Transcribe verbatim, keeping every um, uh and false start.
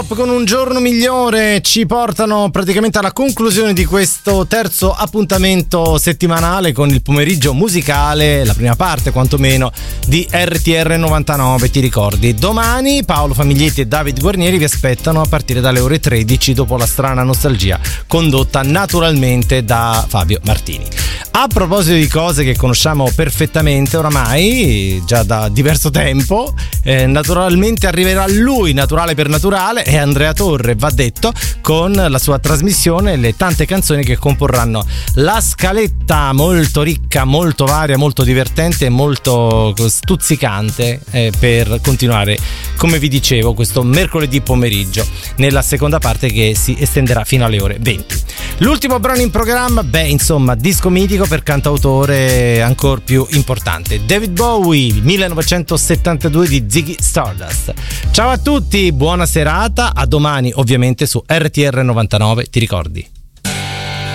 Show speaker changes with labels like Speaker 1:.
Speaker 1: Pop con Un giorno migliore ci portano praticamente alla conclusione di questo terzo appuntamento settimanale con il pomeriggio musicale, la prima parte quantomeno di R T R novantanove, ti ricordi? Domani Paolo Famiglietti e David Guarnieri vi aspettano a partire dalle ore tredici dopo la strana nostalgia, condotta naturalmente da Fabio Martini. A proposito di cose che conosciamo perfettamente oramai, già da diverso tempo, eh, naturalmente arriverà lui, naturale per naturale, e Andrea Torre, va detto, con la sua trasmissione, le tante canzoni che comporranno la scaletta molto ricca, molto varia, molto divertente e molto stuzzicante eh, per continuare, come vi dicevo, questo mercoledì pomeriggio nella seconda parte che si estenderà fino alle ore venti. L'ultimo brano in programma, beh, insomma, disco mitico per cantautore ancora più importante, David Bowie, millenovecentosettantadue di Ziggy Stardust. Ciao a tutti, buona serata, a domani ovviamente su R T R novantanove, ti ricordi?